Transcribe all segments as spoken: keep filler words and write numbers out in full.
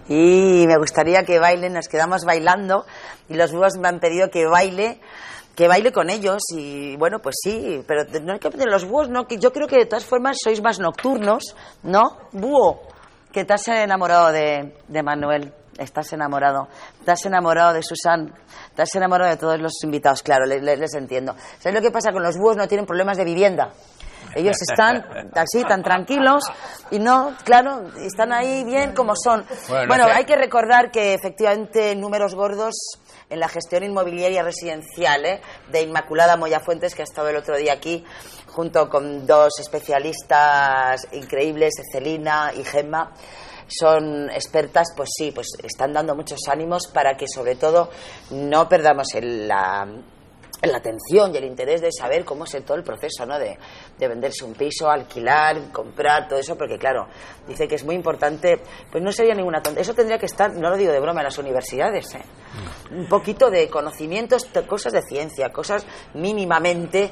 Y me gustaría que bailen, nos quedamos bailando y los búhos me han pedido que baile, que baile con ellos y bueno, pues sí, pero no hay que pedir los búhos, no, que yo creo que de todas formas sois más nocturnos, ¿no? Búho, que te has enamorado de, de Manuel, estás enamorado, estás enamorado de Susan, estás enamorado de todos los invitados, claro, les, les entiendo. ¿Sabes lo que pasa? Con los búhos no tienen problemas de vivienda. Ellos están así, tan tranquilos y no, claro, están ahí bien como son. Bueno, bueno, hay que recordar que efectivamente números gordos en la gestión inmobiliaria residencial ¿eh? de Inmaculada Moyafuentes, que ha estado el otro día aquí junto con dos especialistas increíbles, Celina y Gemma. Son expertas, pues sí, pues están dando muchos ánimos para que sobre todo no perdamos el, la... la atención y el interés de saber cómo es todo el proceso, ¿no? De, de venderse un piso, alquilar, comprar, todo eso, porque claro, dice que es muy importante, pues no sería ninguna tontería, eso tendría que estar, no lo digo de broma, en las universidades, ¿eh? Un poquito de conocimientos, cosas de ciencia, cosas mínimamente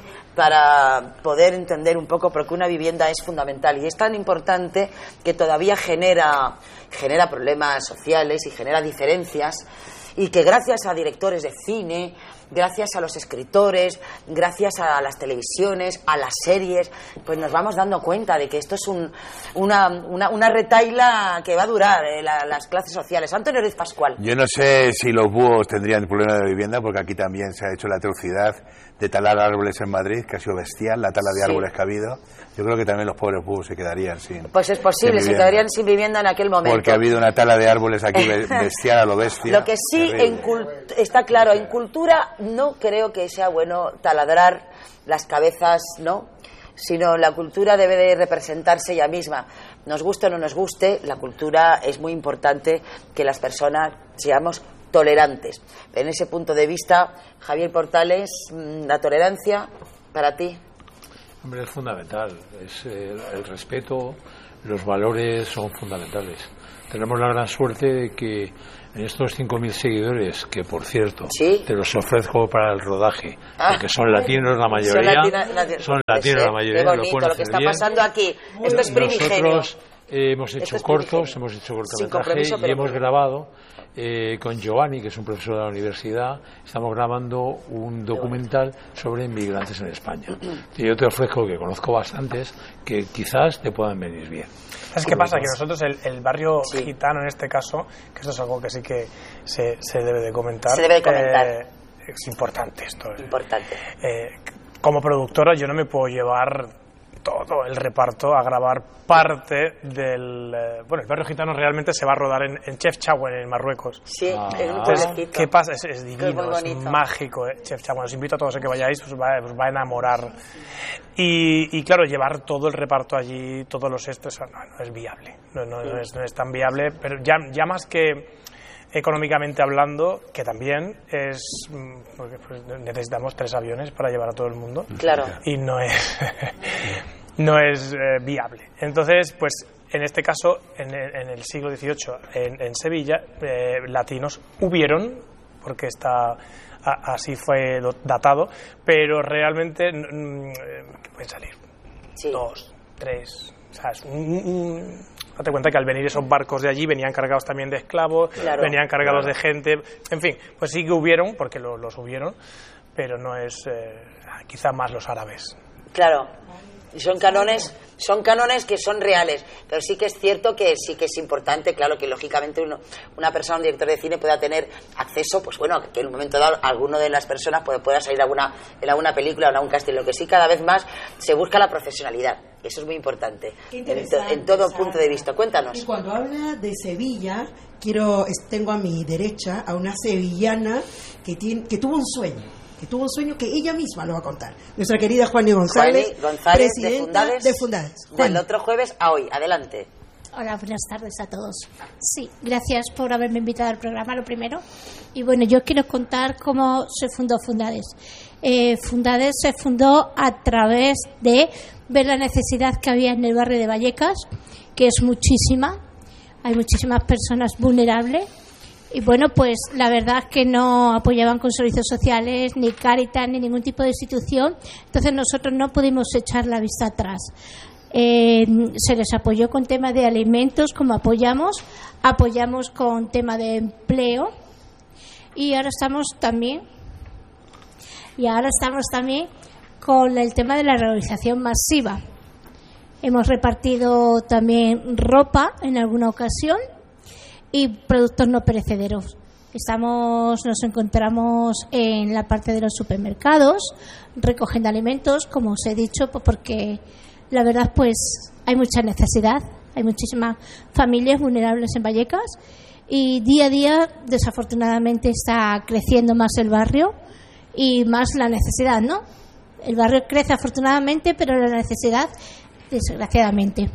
para poder entender un poco, porque una vivienda es fundamental y es tan importante que todavía genera, genera problemas sociales y genera diferencias, y que gracias a directores de cine, gracias a los escritores, gracias a las televisiones, a las series, pues nos vamos dando cuenta de que esto es un, una, una, una retaila que va a durar, eh, la, las clases sociales. Antonio Ruiz Pascual. Yo no sé si los búhos tendrían problemas de vivienda, porque aquí también se ha hecho la atrocidad de talar árboles en Madrid, que ha sido bestial, la tala de sí. árboles que ha habido. Yo creo que también los pobres búhos se quedarían sin Pues es posible, se quedarían sin vivienda en aquel momento. Porque ha habido una tala de árboles aquí bestial a lo bestia. Lo que sí en cult- está claro, en cultura no creo que sea bueno taladrar las cabezas, ¿no? Sino la cultura debe de representarse ella misma. Nos guste o no nos guste, la cultura es muy importante que las personas seamos tolerantes. En ese punto de vista, Javier Portales, la tolerancia para ti. Hombre, es fundamental. Es el, el respeto, los valores son fundamentales. Tenemos la gran suerte de que en estos cinco mil seguidores, que por cierto, ¿sí? te los ofrezco para el rodaje, ah, porque son latinos la mayoría, son, latina, latina, son latinos sí, la mayoría, qué bonito lo, lo que está bien. pasando aquí. Esto es primigenio. Nosotros eh, hemos hecho cortos, hemos hecho cortometraje y hemos grabado eh, con Giovanni, que es un profesor de la universidad, estamos grabando un documental sobre inmigrantes en España. Y yo te ofrezco, que conozco bastantes, que quizás te puedan venir bien. ¿Sabes qué pasa? Que nosotros, el, el barrio sí. gitano en este caso, que esto es algo que sí que se, se debe de comentar. Se debe de comentar. Eh, es importante esto. Importante. Eh, como productora yo no me puedo llevar todo el reparto a grabar parte del... Eh, bueno, el barrio gitano realmente se va a rodar en, en Chefchaouen, en Marruecos. Sí, ah. en un Entonces, ¿qué pasa? Es, es divino, es, es mágico, eh, Chefchaouen. Os invito a todos a que vayáis, os va, os va a enamorar. Y, y claro, llevar todo el reparto allí, todos los estos, no, no es viable. No, no, no, es, no es tan viable, pero ya, ya más que económicamente hablando, que también es porque pues, necesitamos tres aviones para llevar a todo el mundo. Claro. Y no es no es eh, viable. Entonces, pues en este caso, en el, en el siglo dieciocho, en, en Sevilla, eh, latinos hubieron, porque está a, así fue datado, pero realmente mm, ¿qué pueden salir? Sí. Dos, tres, o sea, es un, un date cuenta que al venir esos barcos de allí venían cargados también de esclavos, claro, venían cargados claro. de gente, en fin, pues sí que hubieron, porque lo, los hubieron, pero no es eh, quizá más los árabes. Claro, y son cánones, son cánones que son reales, pero sí que es cierto que sí que es importante, claro, que lógicamente uno, una persona, un director de cine pueda tener acceso, pues bueno, que en un momento dado alguno de las personas puede, pueda salir alguna, en alguna película o en algún casting, lo que sí cada vez más se busca la profesionalidad. Eso es muy importante, en, to, en todo punto de vista. Cuéntanos. Y cuando habla de Sevilla, quiero tengo a mi derecha a una sevillana que, tiene, que tuvo un sueño, que tuvo un sueño que ella misma lo va a contar. Nuestra querida Juani González, Juani González presidenta de Fundades, de Fundades. Del otro jueves a hoy. Adelante. Hola, buenas tardes a todos. Sí, gracias por haberme invitado al programa, lo primero. Y bueno, yo quiero contar cómo se fundó Fundades. Eh, Fundades se fundó a través de ver la necesidad que había en el barrio de Vallecas, que es muchísima. Hay muchísimas personas vulnerables. Y bueno, pues la verdad es que no apoyaban con servicios sociales, ni Cáritas, ni ningún tipo de institución. Entonces nosotros no pudimos echar la vista atrás. Eh, se les apoyó con temas de alimentos, como apoyamos, apoyamos con tema de empleo y ahora estamos también y ahora estamos también con el tema de la realización masiva. Hemos repartido también ropa en alguna ocasión y productos no perecederos. Estamos, nos encontramos en la parte de los supermercados recogiendo alimentos, como os he dicho, pues porque la verdad pues hay mucha necesidad, hay muchísimas familias vulnerables en Vallecas y día a día desafortunadamente está creciendo más el barrio y más la necesidad, ¿no? El barrio crece afortunadamente, pero la necesidad desgraciadamente.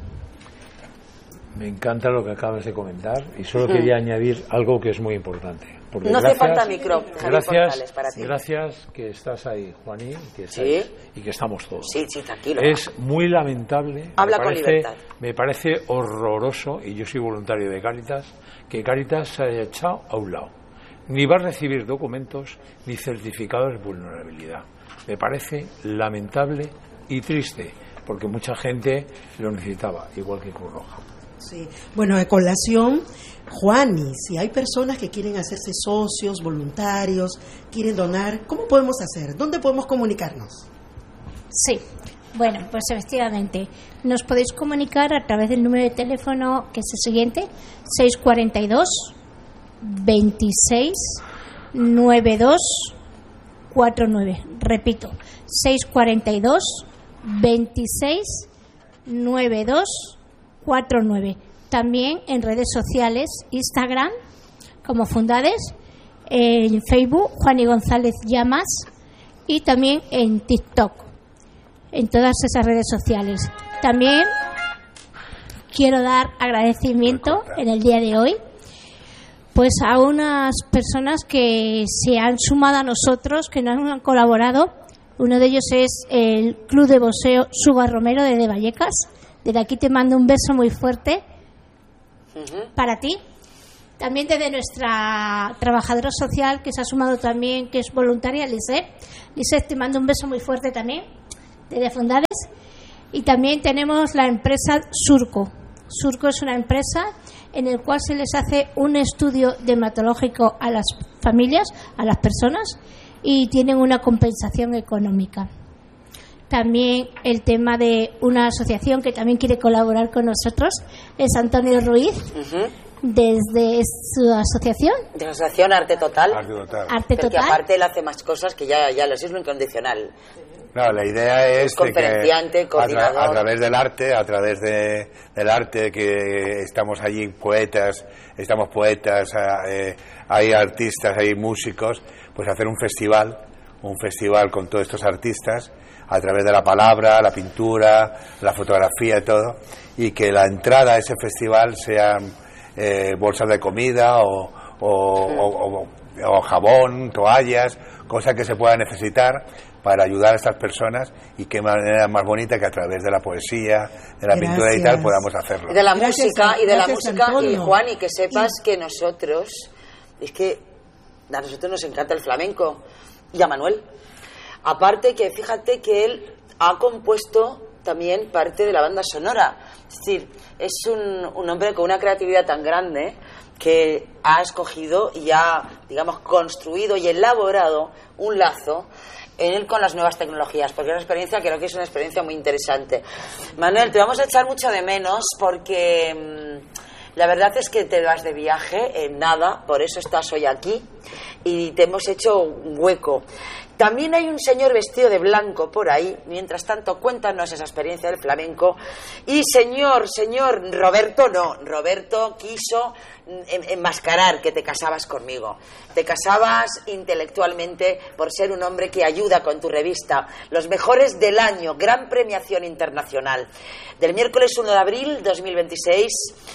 Me encanta lo que acabas de comentar y solo quería uh-huh. añadir algo que es muy importante. Porque no gracias, hace falta micro, gracias, para ti. Gracias que estás ahí, Juaní, que ¿Sí? estáis, y que estamos todos. Sí, sí, tranquilo. Es muy lamentable. Habla me con parece, libertad. Me parece horroroso, y yo soy voluntario de Cáritas, que Cáritas se haya echado a un lado. Ni va a recibir documentos ni certificados de vulnerabilidad. Me parece lamentable y triste, porque mucha gente lo necesitaba, igual que Cruz Roja. Sí. Bueno, de colación, Juani, si hay personas que quieren hacerse socios, voluntarios, quieren donar, ¿cómo podemos hacer? ¿Dónde podemos comunicarnos? Sí, bueno, pues efectivamente, nos podéis comunicar a través del número de teléfono que es el siguiente, seis cuatro dos, veintiséis, noventa y dos, cuarenta y nueve. Repito, seis cuatro dos, veintiséis, noventa y dos, cuarenta y nueve. También en redes sociales, Instagram como Fundades, en Facebook Juani González Llamas y también en TikTok, en todas esas redes sociales. También quiero dar agradecimiento en el día de hoy pues a unas personas que se han sumado a nosotros, que nos han colaborado. Uno de ellos es el Club de Boxeo Suba Romero de Vallecas. Desde aquí te mando un beso muy fuerte uh-huh. para ti. También desde nuestra trabajadora social que se ha sumado también, que es voluntaria, Lisette. Lisette, te mando un beso muy fuerte también, desde Fundades. Y también tenemos la empresa Surco. Surco es una empresa en la cual se les hace un estudio dermatológico a las familias, a las personas, y tienen una compensación económica. También el tema de una asociación que también quiere colaborar con nosotros es Antonio Ruiz, uh-huh. desde su asociación. De la asociación Arte Total. Arte Total. Arte Porque Total. aparte él hace más cosas que ya, ya les es lo incondicional. No, la idea es, es conferenciante, de que coordinador. A, tra- a través del arte, a través de, del arte que estamos allí poetas, estamos poetas, eh, hay artistas, hay músicos, pues hacer un festival, un festival con todos estos artistas, a través de la palabra, la pintura, la fotografía y todo, y que la entrada a ese festival sean eh, bolsas de comida o, o, sí. o, o, o jabón, toallas, cosas que se puedan necesitar para ayudar a estas personas, y qué manera más bonita que a través de la poesía, de la Gracias. pintura y tal podamos hacerlo. Y de la Gracias, música, y de la música, Antonio. y Juan, y que sepas y... que nosotros, es que a nosotros nos encanta el flamenco, y a Manuel. Aparte que fíjate que él ha compuesto también parte de la banda sonora. Es decir, es un, un hombre con una creatividad tan grande que ha escogido y ha, digamos, construido y elaborado un lazo en él con las nuevas tecnologías, porque es una experiencia, creo que es una experiencia muy interesante. Manuel, te vamos a echar mucho de menos porque mmm, la verdad es que te vas de viaje en nada, por eso estás hoy aquí y te hemos hecho un hueco. También hay un señor vestido de blanco por ahí. Mientras tanto, cuéntanos esa experiencia del flamenco. Y señor, señor, Roberto no. Roberto quiso enmascarar que te casabas conmigo. Te casabas intelectualmente por ser un hombre que ayuda con tu revista. Los mejores del año, gran premiación internacional. Del miércoles uno de abril dos mil veintiséis.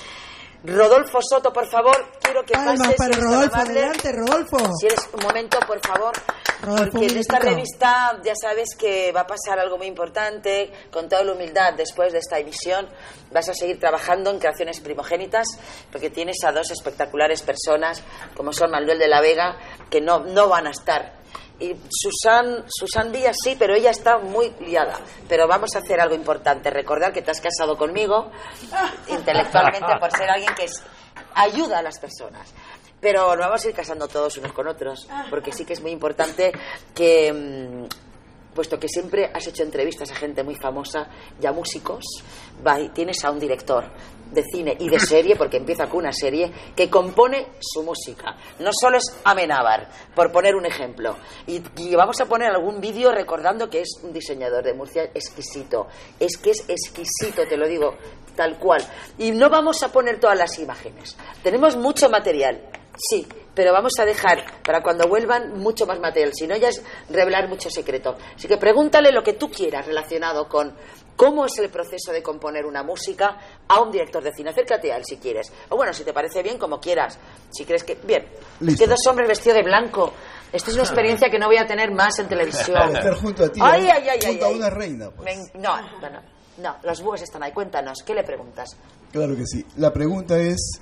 Rodolfo Soto, por favor, quiero que Palmas pases. para Si Rodolfo, adelante, Rodolfo. Si eres un momento, por favor, Rodolfo, porque en esta revista ya sabes que va a pasar algo muy importante. Con toda la humildad, después de esta emisión, vas a seguir trabajando en creaciones primogénitas, porque tienes a dos espectaculares personas, como son Manuel de la Vega, que no, no van a estar Y Susan, Susan Díaz sí, pero ella está muy liada. Pero vamos a hacer algo importante. Recordar que te has casado conmigo intelectualmente por ser alguien que es, ayuda a las personas. Pero nos vamos a ir casando todos unos con otros, porque sí que es muy importante que, puesto que siempre has hecho entrevistas a gente muy famosa y a músicos, va, y tienes a un director de cine y de serie, porque empieza con una serie, que compone su música. No solo es Amenábar, por poner un ejemplo. Y, y vamos a poner algún vídeo recordando que es un diseñador de Murcia exquisito. Es que es exquisito, te lo digo, tal cual. Y no vamos a poner todas las imágenes. Tenemos mucho material, sí, pero vamos a dejar para cuando vuelvan mucho más material, si no ya es revelar mucho secreto. Así que pregúntale lo que tú quieras relacionado con cómo es el proceso de componer una música a un director de cine. Acércate a él si quieres, o bueno, si te parece bien, como quieras. Si crees que... Bien, es que dos hombres vestidos de blanco, esto es una experiencia que no voy a tener más en televisión. Estar junto a ti, ay, ay, ay, junto ay, a una ay. reina, pues. Me... no, no, no, no, los búhos están ahí. Cuéntanos, ¿qué le preguntas? Claro que sí. La pregunta es: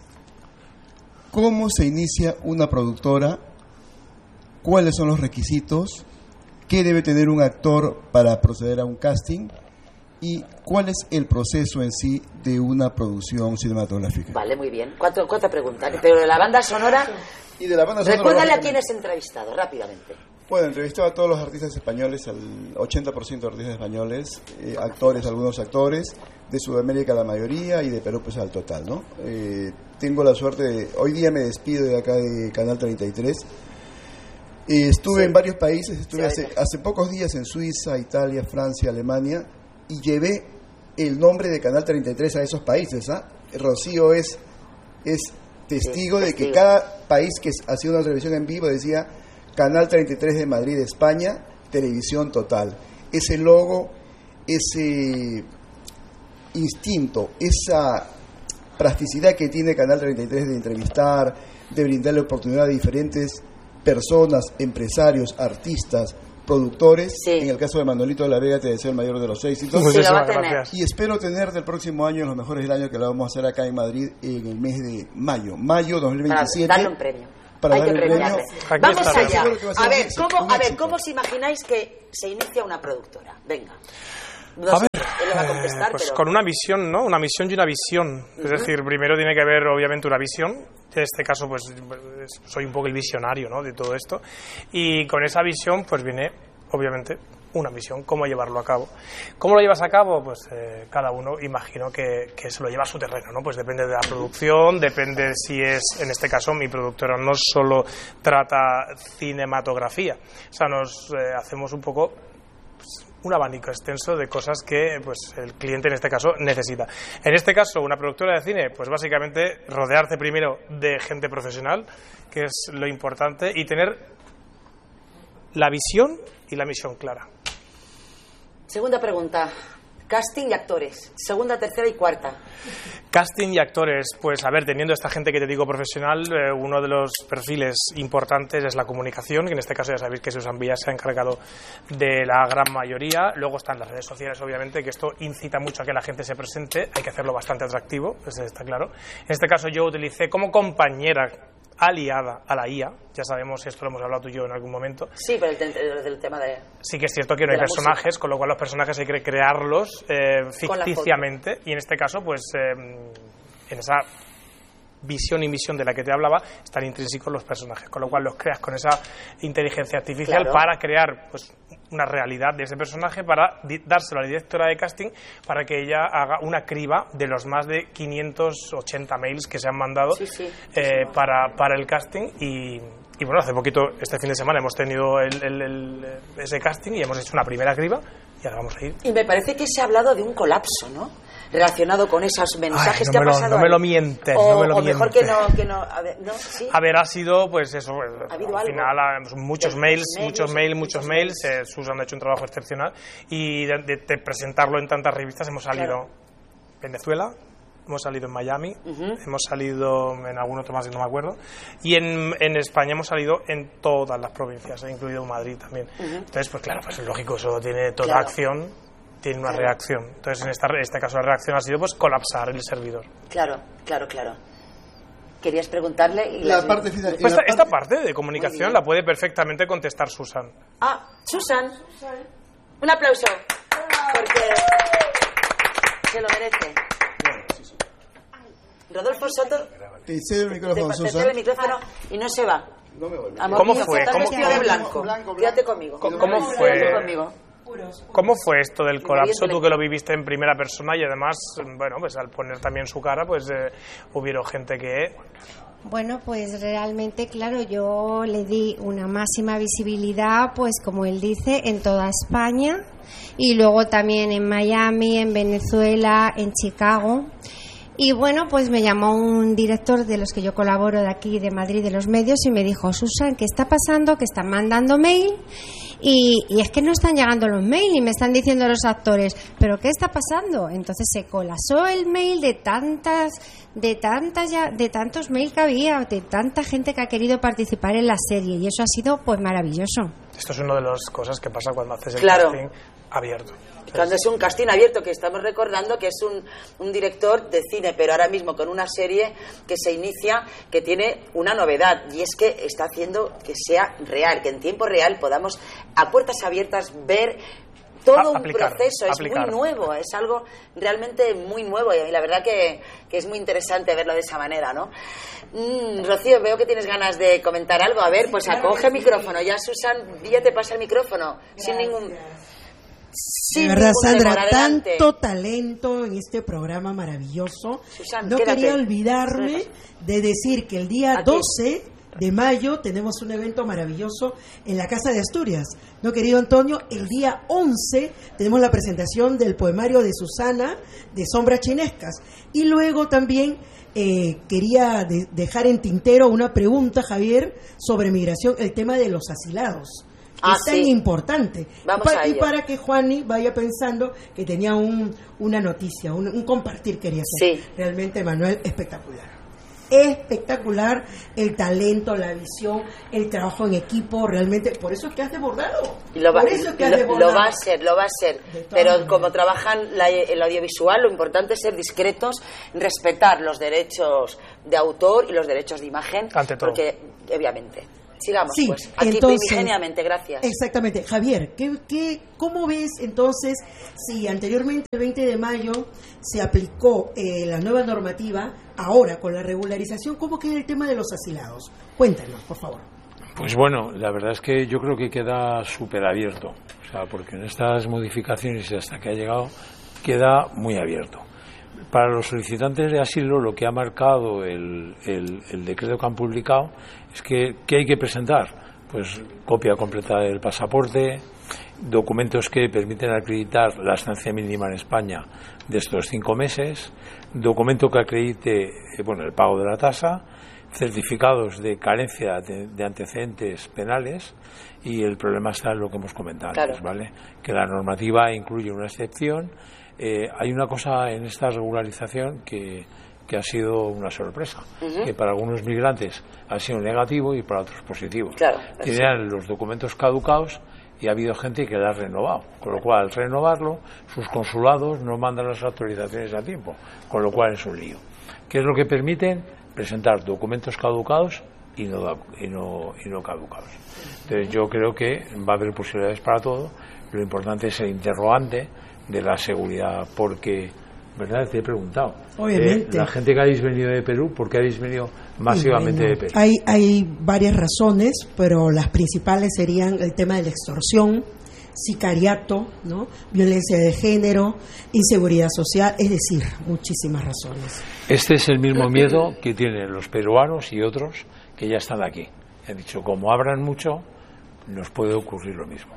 ¿cómo se inicia una productora? ¿Cuáles son los requisitos? ¿Qué debe tener un actor para proceder a un casting? ¿Y cuál es el proceso en sí de una producción cinematográfica? Vale, muy bien. Cuatro, cuatro preguntas. Pero de la banda sonora... Y de la banda sonora... Recuérdale a quién has entrevistado, rápidamente. Bueno, entrevistaba a todos los artistas españoles, al ochenta por ciento de artistas españoles, eh, actores, algunos actores, de Sudamérica la mayoría y de Perú pues al total, ¿no? Eh, tengo la suerte de... Hoy día me despido de acá de Canal treinta y tres. Eh, estuve sí. en varios países, estuve sí, hace, hace pocos días en Suiza, Italia, Francia, Alemania, y llevé el nombre de Canal treinta y tres a esos países, ¿ah? Rocío es, es testigo sí, de testigo. que cada país que hacía una televisión en vivo decía Canal treinta y tres de Madrid, España, televisión total. Ese logo, ese instinto, esa plasticidad que tiene Canal treinta y tres de entrevistar, de brindarle oportunidad a diferentes personas, empresarios, artistas, productores. Sí. En el caso de Manolito de la Vega te deseo el mayor de los éxitos. Sí, lo va a tener. Y espero tener del próximo año los mejores del año, que lo vamos a hacer acá en Madrid en el mes de mayo. Mayo dos mil veintisiete. Para darle un premio. Para Hay darle que un premio. Vamos allá. A, a ver, ¿cómo, a ver, ¿cómo os imagináis que se inicia una productora? Venga. No a sé, ver, él lo va a contestar, pues pero... con una visión, ¿no? Una misión y una visión. Uh-huh. Es decir, primero tiene que haber, obviamente, una visión. En este caso, pues, soy un poco el visionario, ¿no?, de todo esto. Y con esa visión, pues, viene, obviamente, una misión, cómo llevarlo a cabo. ¿Cómo lo llevas a cabo? Pues eh, cada uno, imagino que, que se lo lleva a su terreno, ¿no? Pues depende de la producción, depende si es, en este caso, mi productora no solo trata cinematografía. O sea, nos eh, hacemos un poco... Pues, un abanico extenso de cosas que pues el cliente en este caso necesita. En este caso, una productora de cine, pues básicamente rodearte primero de gente profesional, que es lo importante, y tener la visión y la misión clara. Segunda pregunta. Casting y actores. Segunda, tercera y cuarta. Casting y actores. Pues a ver, teniendo esta gente que te digo profesional, eh, uno de los perfiles importantes es la comunicación, que en este caso ya sabéis que Susan Villa se ha encargado de la gran mayoría. Luego están las redes sociales, obviamente, que esto incita mucho a que la gente se presente. Hay que hacerlo bastante atractivo, eso está claro. En este caso yo utilicé como compañera aliada a la I A, ya sabemos, esto lo hemos hablado tú y yo en algún momento. Sí, pero el, el, el tema de... Sí que es cierto que no hay personajes, música. Con lo cual los personajes hay que crearlos eh, ficticiamente, y en este caso, pues, eh, en esa visión y misión de la que te hablaba, están intrínsecos los personajes, con lo cual los creas con esa inteligencia artificial, claro, para crear, pues, una realidad de ese personaje, para dárselo a la directora de casting para que ella haga una criba de los más de quinientos ochenta mails que se han mandado sí, sí, eh, para, para el casting. Y, y bueno, hace poquito, este fin de semana, hemos tenido el, el, el, ese casting y hemos hecho una primera criba y ahora vamos a ir. Y me parece que se ha hablado de un colapso, ¿no?, relacionado con esos mensajes. Ay, no que ha me lo, pasado. No me lo mientes, o, no me lo o mejor mientes. que no, que no, a ver, ¿no? ¿Sí? A ver, ha sido, pues eso, ¿Ha habido al algo? final, muchos de mails, medios, muchos mails, muchos mails, mails. eh, Susan ha hecho un trabajo excepcional, y de, de, de presentarlo en tantas revistas hemos salido claro. en Venezuela, hemos salido en Miami, uh-huh. hemos salido en algún otro más que no me acuerdo, y en, en España hemos salido en todas las provincias, incluido Madrid también. Uh-huh. Entonces, pues claro, pues es lógico, eso tiene toda claro. acción, tiene una claro. reacción. Entonces, en esta, este caso la reacción ha sido pues colapsar el servidor. Claro, claro, claro. querías preguntarle. Y la las... parte final, pues esta, la esta parte de comunicación la puede perfectamente contestar Susan. Ah, Susan. Un aplauso. Porque se lo merece. Rodolfo Soto. Te cedo el micrófono, te, Susan. Te cedo el micrófono y no se va. No me voy. Amor ¿Cómo mío, fue? estás ¿Cómo vestido fue? de blanco. Blanco, blanco. Quédate conmigo. ¿Cómo, cómo fue? Quédate conmigo. ¿Cómo fue esto del colapso? Tú que lo viviste en primera persona y además, bueno, pues al poner también su cara, pues eh, hubieron gente que... Bueno, pues realmente, claro, yo le di una máxima visibilidad, pues como él dice, en toda España y luego también en Miami, en Venezuela, en Chicago. Y bueno, pues me llamó un director de los que yo colaboro de aquí, de Madrid, de los medios, y me dijo: Susan, ¿qué está pasando? Que están mandando mail y, y es que no están llegando los mails y me están diciendo los actores, ¿pero qué está pasando? Entonces se colapsó el mail de tantas, de tantas ya, de tantos mails que había, de tanta gente que ha querido participar en la serie, y eso ha sido pues maravilloso. Esto es una de las cosas que pasa cuando haces el claro. casting abierto. Cuando es un casting abierto, que estamos recordando que es un, un director de cine, pero ahora mismo con una serie que se inicia, que tiene una novedad, y es que está haciendo que sea real, que en tiempo real podamos a puertas abiertas ver todo A, un aplicar, proceso. Es aplicar. muy nuevo, es algo realmente muy nuevo, y la verdad que, que es muy interesante verlo de esa manera, ¿no? Mm, Rocío, veo que tienes ganas de comentar algo. A ver, pues acoge el micrófono. Ya, Susan, ya te pasa el micrófono. Gracias. Sin ningún... De verdad, Sandra, tanto talento en este programa maravilloso. Susan, no quédate. quería olvidarme de decir que el día doce de mayo tenemos un evento maravilloso en la Casa de Asturias. ¿No, querido Antonio? El día once tenemos la presentación del poemario de Susana, de Sombras Chinescas. Y luego también eh, quería de- dejar en tintero una pregunta, Javier, sobre migración, el tema de los asilados. Ah, es tan sí. importante. Vamos Pa- a y ello. para que Juani vaya pensando que tenía un, una noticia, un, un compartir quería hacer. Sí. Realmente, Manuel, espectacular. Espectacular el talento, la visión, el trabajo en equipo, realmente. Por eso es que has desbordado. Y lo, va, Por eso es que has lo, desbordado. lo va a ser, lo va a ser. Pero maneras. como trabajan la- el audiovisual, lo importante es ser discretos, respetar los derechos de autor y los derechos de imagen. Ante todo. Porque, obviamente. Sigamos, Sí, pues. Aquí entonces, primigeniamente, gracias. Exactamente. Javier, ¿qué, qué, ¿cómo ves entonces si anteriormente, el veinte de mayo, se aplicó eh, la nueva normativa, ahora con la regularización, cómo queda el tema de los asilados? Cuéntanos, por favor. Pues bueno, la verdad es que yo creo que queda súper abierto, o sea, porque en estas modificaciones y hasta que ha llegado queda muy abierto. Para los solicitantes de asilo, lo que ha marcado el, el, el decreto que han publicado es que ¿qué hay que presentar? Pues copia completa del pasaporte, documentos que permiten acreditar la estancia mínima en España de estos cinco meses, documento que acredite eh, bueno, el pago de la tasa, certificados de carencia de, de antecedentes penales, y el problema está en lo que hemos comentado Claro. antes, ¿vale? Que la normativa incluye una excepción. Eh, hay una cosa en esta regularización que, que ha sido una sorpresa, Ujú. que para algunos migrantes ha sido negativo y para otros positivo. Claro, Tenían los documentos caducados y ha habido gente que la ha renovado, con lo cual al renovarlo sus consulados no mandan las autorizaciones a tiempo, con lo cual es un lío. ¿Qué es lo que permiten? Presentar documentos caducados y no, da- y no, y no caducados. Entonces yo creo que va a haber posibilidades para todo. Lo importante es el interrogante de la seguridad, porque, ¿verdad? Te he preguntado. Obviamente. Eh, la gente que habéis venido de Perú, ¿por qué habéis venido masivamente Y de bueno, Perú? hay, hay varias razones, pero las principales serían el tema de la extorsión, sicariato, ¿no? Violencia de género, inseguridad social, es decir, muchísimas razones. Este es el mismo miedo que tienen los peruanos y otros que ya están aquí. Han dicho, como abran mucho, nos puede ocurrir lo mismo.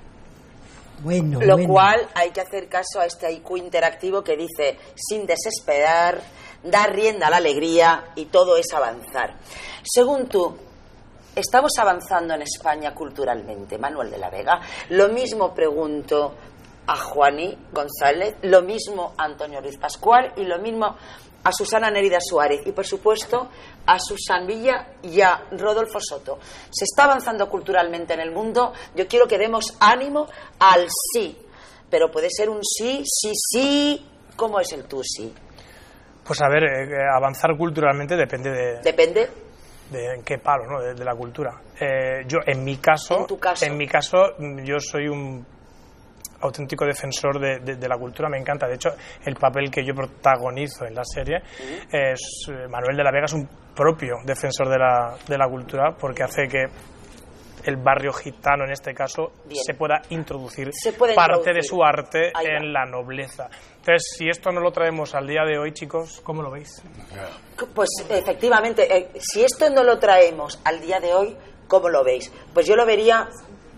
Bueno, Lo bueno. cual hay que hacer caso a este I Q interactivo que dice, sin desesperar, dar rienda a la alegría y todo es avanzar. Según tú, ¿estamos avanzando en España culturalmente, Manuel de la Vega? Lo mismo pregunto a Juaní González, lo mismo a Antonio Ruiz Pascual y lo mismo a Susana Nérida Suárez y, por supuesto, a Susan Villa y a Rodolfo Soto. ¿Se está avanzando culturalmente en el mundo? Yo quiero que demos ánimo al sí, pero puede ser un sí, sí, sí. ¿Cómo es el tú sí? Pues a ver, eh, avanzar culturalmente depende de... ¿Depende? De en qué palo, ¿no? De, de la cultura. Eh, yo, en mi caso... ¿En tu caso? En mi caso, yo soy un auténtico defensor de, de, de la cultura, me encanta. De hecho, el papel que yo protagonizo en la serie uh-huh. es... Manuel de la Vega es un propio defensor de la, de la cultura, porque hace que el barrio gitano, en este caso, Bien. se pueda introducir se puede parte introducir. de su arte en la nobleza. Entonces, si esto no lo traemos al día de hoy, chicos, ¿cómo lo veis? Pues efectivamente, eh, si esto no lo traemos al día de hoy, ¿cómo lo veis? Pues yo lo vería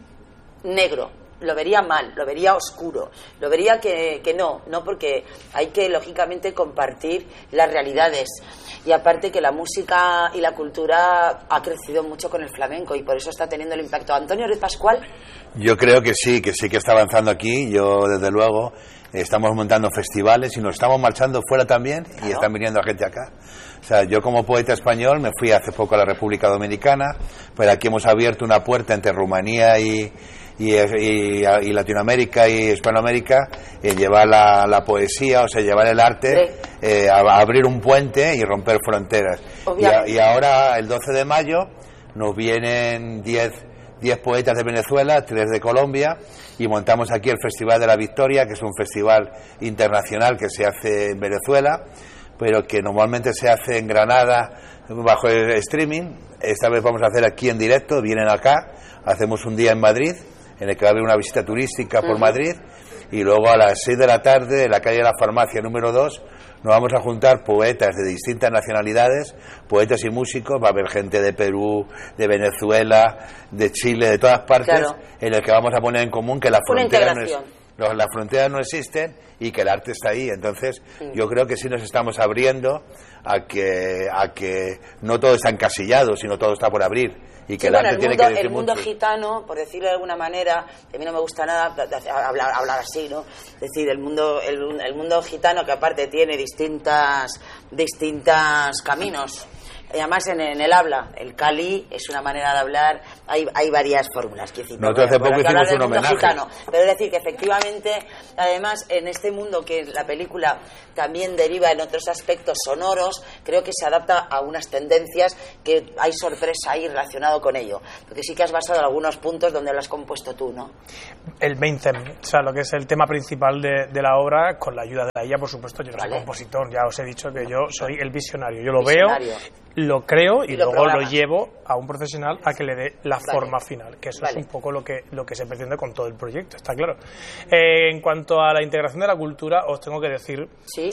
negro, lo vería mal, lo vería oscuro, lo vería que, que no, no, porque hay que, lógicamente, compartir las realidades. Y aparte que la música y la cultura ha crecido mucho con el flamenco y por eso está teniendo el impacto. Antonio Ruiz Pascual. Yo creo que sí, que sí que está avanzando aquí. Yo, desde luego, estamos montando festivales y nos estamos marchando fuera también, claro. Y están viniendo gente acá. O sea, yo como poeta español me fui hace poco a la República Dominicana, pero aquí hemos abierto una puerta entre Rumanía y... Y, y, y Latinoamérica y Hispanoamérica, eh, llevar la, la poesía, o sea, llevar el arte, eh, a, a abrir un puente y romper fronteras. Y, a, y ahora, el doce de mayo, nos vienen diez poetas de Venezuela, tres de Colombia, y montamos aquí el Festival de la Victoria, que es un festival internacional que se hace en Venezuela, pero que normalmente se hace en Granada bajo el streaming. Esta vez vamos a hacer aquí en directo, vienen acá, hacemos un día en Madrid, en el que va a haber una visita turística por uh-huh. Madrid, y luego a las seis de la tarde, en la calle de la Farmacia número dos, nos vamos a juntar poetas de distintas nacionalidades, poetas y músicos, va a haber gente de Perú, de Venezuela, de Chile, de todas partes, claro. En el que vamos a poner en común que las fronteras no, es, no, las fronteras no existen y que el arte está ahí. Entonces, sí. Yo creo que sí nos estamos abriendo a que, a que no todo está encasillado, sino todo está por abrir. Y que sí, el bueno, arte el tiene mundo, que decir el mundo mucho. gitano, por decirlo de alguna manera, a mí no me gusta nada hablar, hablar así, ¿no? Es decir, el mundo, el, el mundo gitano, que aparte tiene distintas, distintas caminos. Y además en, en el habla, el Cali es una manera de hablar, hay, hay varias fórmulas. Nosotros hace poco hicimos un homenaje. Gitano, pero es decir, que efectivamente, además, en este mundo que la película también deriva en otros aspectos sonoros, creo que se adapta a unas tendencias que hay sorpresa ahí relacionado con ello. Porque sí que has basado en algunos puntos donde lo has compuesto tú, ¿no? El main theme, o sea, lo que es el tema principal de, de la obra, con la ayuda de ella, por supuesto. Yo no soy compositor, ya os he dicho que yo soy el visionario. Yo lo visionario. veo, lo creo y, y lo luego programa. Lo llevo a un profesional a que le dé la vale. forma final, que eso vale. es un poco lo que, lo que se pretende con todo el proyecto, está claro. Eh, en cuanto a la integración de la cultura, os tengo que decir ¿Sí?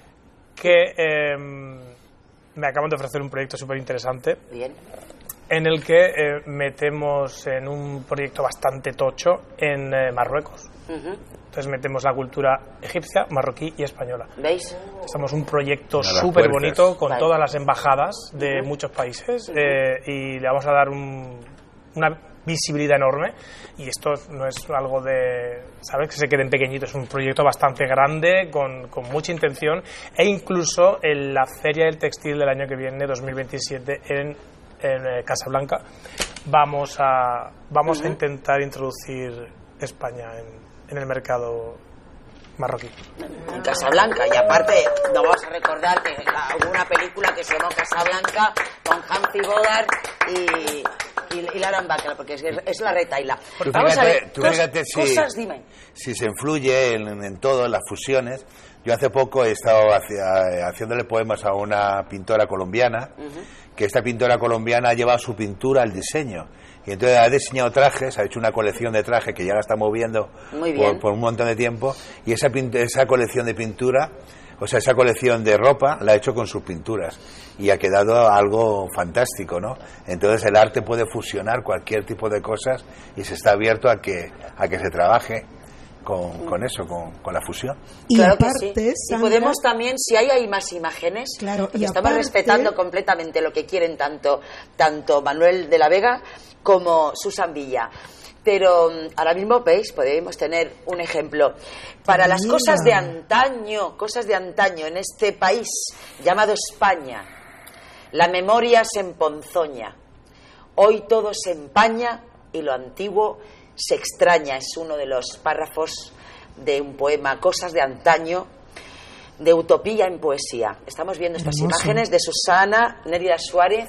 que eh, me acaban de ofrecer un proyecto súper interesante. Bien. En el que eh, metemos en un proyecto bastante tocho en eh, Marruecos. Uh-huh. Entonces metemos la cultura egipcia, marroquí y española. ¿Veis? Estamos un proyecto súper bonito con vale. todas las embajadas de uh-huh. muchos países uh-huh. eh, y le vamos a dar un, una visibilidad enorme. Y esto no es algo de, ¿sabes?, que se queden pequeñitos. Es un proyecto bastante grande, con, con mucha intención, e incluso en la Feria del Textil del año que viene, dos mil veintisiete, en, en Casablanca, vamos a, vamos uh-huh. a intentar introducir España en en el mercado marroquí. En Casablanca, y aparte nos vamos a recordar que hubo una película que se llamó Casablanca con Humphrey Bogart y, y, y Lauren Bacall, porque es, es la retaila. Vamos fíjate, a ver, tú cos, fíjate si, cosas, dime. Si se influye en, en todo, en las fusiones. Yo hace poco he estado hacia, haciéndole poemas a una pintora colombiana, uh-huh. que esta pintora colombiana ha llevado su pintura al diseño. Y entonces ha diseñado trajes, ha hecho una colección de trajes que ya la está moviendo por, por un montón de tiempo, y esa, esa colección de pintura, o sea, esa colección de ropa la ha hecho con sus pinturas y ha quedado algo fantástico, ¿no? Entonces el arte puede fusionar cualquier tipo de cosas y se está abierto a que, a que se trabaje con, con eso, con, con la fusión. Y claro aparte, que sí. Sandra, y podemos también, si hay, hay más imágenes, claro, y estamos aparte, respetando completamente lo que quieren tanto, tanto Manuel de la Vega como Susan Villa. Pero ahora mismo, veis, podemos tener un ejemplo. Para las cosas de antaño, cosas de antaño en este país llamado España, la memoria se emponzoña. Hoy todo se empaña y lo antiguo se extraña. Es uno de los párrafos de un poema, Cosas de antaño, de utopía en poesía. Estamos viendo estas Hermoso. imágenes de Susana, Nérida Suárez.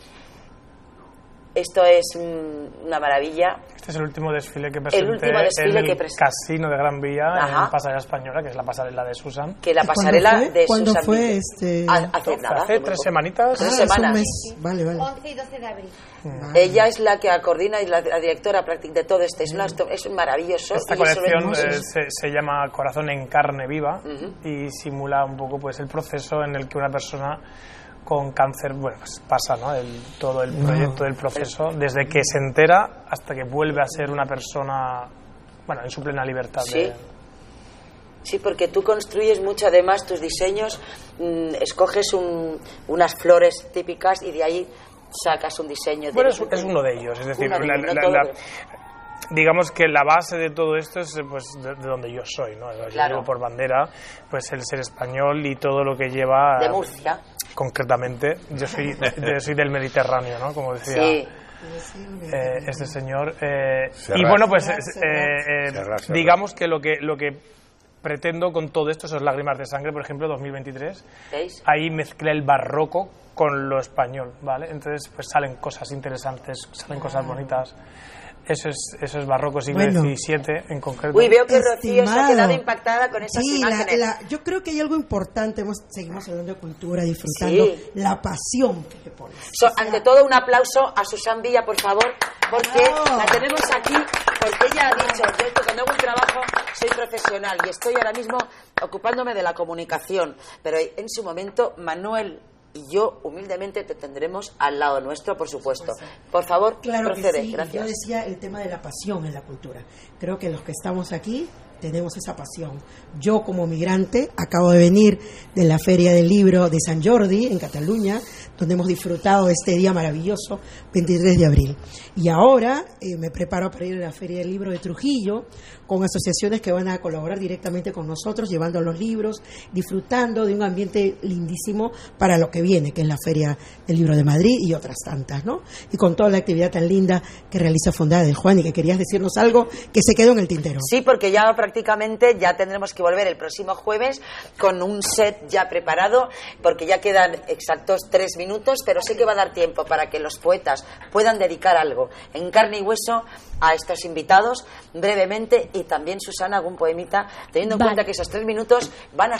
Esto es mm, una maravilla. Este es el último desfile que presenté el último desfile en que el presenté. Casino de Gran Vía, Ajá. en Pasarela Española, que es la pasarela de Susan. Que la pasarela de ¿Cuándo Susan fue Villa. este? Ah, hace nada. Hace tres semanitas. Tres Ah, hace un semanas. mes. Vale, vale. once y doce de abril. Vale. Ella es la que coordina y la, la directora práctica de todo este. Es, una, es maravilloso. Esta y eso colección es eh, se, se llama Corazón en carne viva uh-huh. y simula un poco pues el proceso en el que una persona con cáncer, bueno, pues pasa, ¿no? El, todo el proyecto del proceso, desde que se entera hasta que vuelve a ser una persona, bueno, en su plena libertad. Sí. De... Sí, porque tú construyes mucho, además, tus diseños, mmm, escoges un, unas flores típicas y de ahí sacas un diseño. De Bueno, es, es uno de ellos, es decir, de la, ellos, la, no la, todo, digamos que la base de todo esto es pues de, de donde yo soy, ¿no? Yo claro. llevo por bandera pues el ser español y todo lo que lleva... De Murcia. Concretamente, yo soy, yo soy del Mediterráneo, ¿no? Como decía Sí. eh, este señor. Eh, Serrat. y bueno, pues Serrat, eh, Serrat. eh, Serrat, Serrat. digamos que lo que lo que pretendo con todo esto, esas lágrimas de sangre, por ejemplo, dos mil veintitrés, ¿Veis? ahí mezclé el barroco con lo español, ¿vale? Entonces, pues salen cosas interesantes, salen cosas bonitas. Eso es, eso es barroco siglo Bueno. diecisiete en concreto. Uy, veo que Rocío se ha Estimado. quedado impactada con esas Sí, la, imágenes. la- yo creo que hay algo importante, hemos, seguimos hablando de cultura, disfrutando Sí. la pasión que le pones. So, O sea, ante todo, un aplauso a Susan Villa, por favor, porque ¡Bravo! la tenemos aquí, porque ella ha dicho, yo esto, cuando hago un trabajo soy profesional y estoy ahora mismo ocupándome de la comunicación, pero en su momento Manuel y yo humildemente te tendremos al lado nuestro, por supuesto. Por favor, Claro que procede, sí. gracias. Yo decía el tema de la pasión en la cultura. Creo que los que estamos aquí tenemos esa pasión. Yo como migrante acabo de venir de la Feria del Libro de Sant Jordi en Cataluña, donde hemos disfrutado de este día maravilloso, veintitrés de abril. Y ahora eh, me preparo para ir a la Feria del Libro de Trujillo, con asociaciones que van a colaborar directamente con nosotros, llevando los libros, disfrutando de un ambiente lindísimo para lo que viene, que es la Feria del Libro de Madrid y otras tantas, ¿no? Y con toda la actividad tan linda que realiza Fondada del Juan, y que querías decirnos algo que se quedó en el tintero. Sí, porque ya prácticamente ya tendremos que volver el próximo jueves con un set ya preparado, porque ya quedan exactos tres minutos, pero sí que va a dar tiempo para que los poetas puedan dedicar algo en carne y hueso a estos invitados brevemente, y también, Susana, algún poemita, teniendo en Vale. cuenta que esos tres minutos van a